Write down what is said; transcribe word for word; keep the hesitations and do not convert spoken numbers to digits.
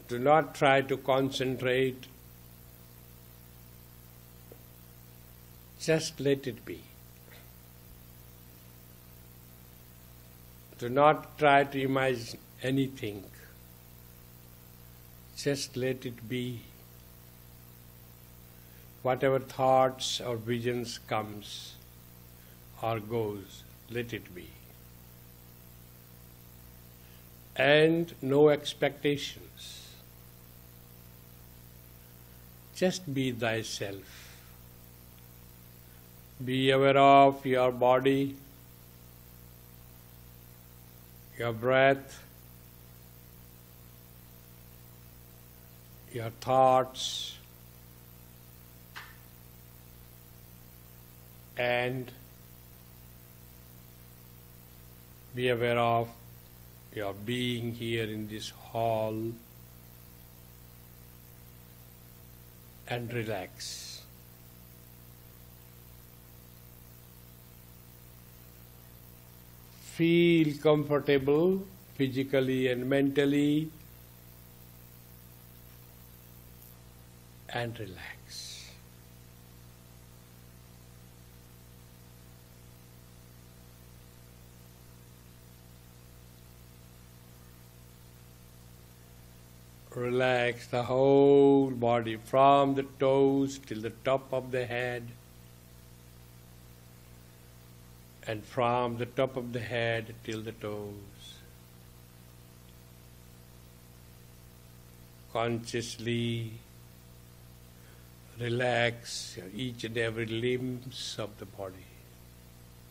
Do not try to concentrate. Just let it be. Do not try to imagine anything. Just let it be. Whatever thoughts or visions comes or goes, let it be. And no expectations. Just be thyself. Be aware of your body, your breath, your thoughts, and be aware of your being here in this hall, and relax. Feel comfortable physically and mentally, and relax. Relax the whole body from the toes till the top of the head, and from the top of the head till the toes. Consciously relax each and every limbs of the body.